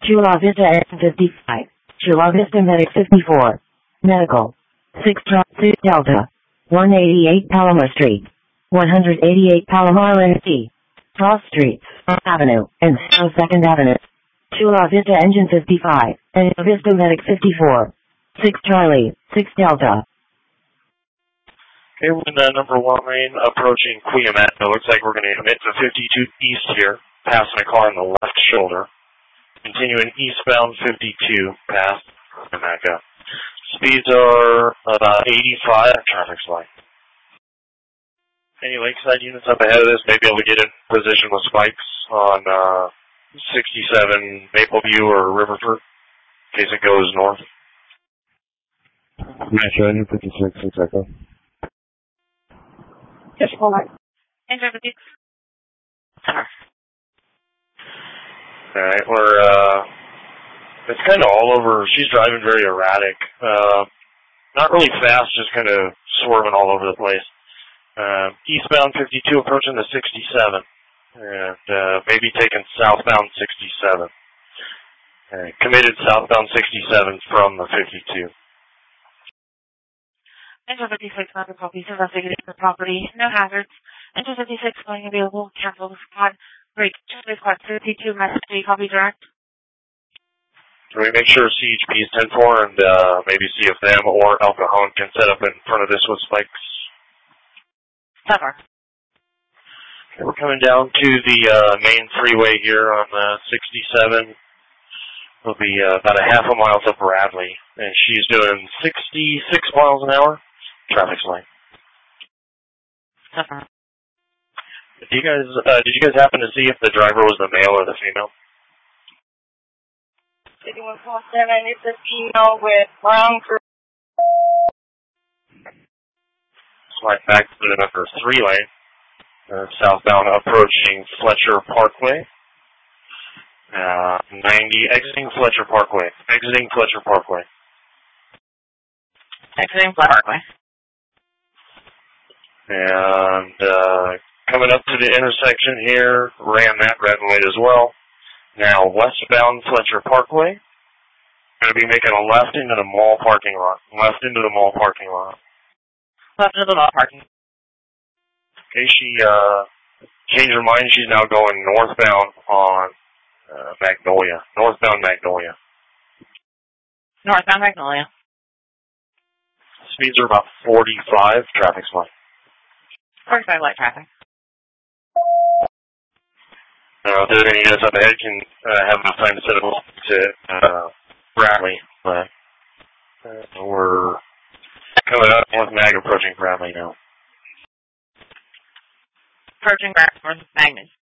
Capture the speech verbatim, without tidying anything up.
Chula Vista N fifty-five. Chula Vista Medic fifty-four. Medical. six Delta. one eighty-eight Palomar Street. one eighty-eight Palomar N C. Cross Streets, Avenue, and second Avenue. Chula Vista Engine fifty-five. And Vista Medic fifty-four. six Charlie, six Delta. Okay, we're in the number one lane approaching Cuyamaca. It looks like we're going to emit to fifty-two east here, passing a car on the left shoulder. Continuing eastbound fifty-two past Cuyamaca. Speeds are about eighty-five traffic light. Any lakeside units up ahead of this may be able to get in position with spikes on uh, sixty-seven Mapleview or Riverford in case it goes north. Metro Engine fifty-six, six Echo. Yes, hold on. Engine fifty-six. Alright, we're, uh, it's kind of all over. She's driving very erratic. Uh, not really fast, just kind of swerving all over the place. Uh, eastbound fifty-two approaching the sixty-seven. And, uh, maybe taking southbound sixty-seven. Uh, committed southbound sixty-seven from the fifty-two. Engine fifty-six, not a copy. Investigating the property. No hazards. Engine fifty-six, going available. Cancel the squad. Great. Space squad fifty-two, message. Copy direct. Can we make sure C H P is ten four and, uh, maybe see if them or El Cajon can set up in front of this with spikes? ten four. Okay, we're coming down to the, uh, main freeway here on the sixty-seven. We'll be, uh, about a half a mile to Bradley. And she's doing sixty-six miles an hour. Traffic light. ten four. Did you guys, uh, did you guys happen to see if the driver was the male or the female? eighty-one point seven, it's a female with brown crew. Slide back to the number three lane. Uh, southbound approaching Fletcher Parkway. Uh, ninety, exiting Fletcher Parkway. Exiting Fletcher Parkway. Exiting Fletcher Parkway. And, uh, coming up to the intersection here, ran that red light as well. Now, westbound Fletcher Parkway. Going to be making a left into the mall parking lot. Left into the mall parking lot. Left into the mall parking. Okay, she, uh, changed her mind. She's now going northbound on, uh, Magnolia. Northbound Magnolia. Northbound Magnolia. Speeds are about forty-five. Traffic's fine. forty-five light traffic. Uh, if there's any units up ahead, can uh, have enough time to set it up to uh, Bradley, but uh, we're coming up North Mag, approaching Bradley now. Approaching Bradley, North Magnet.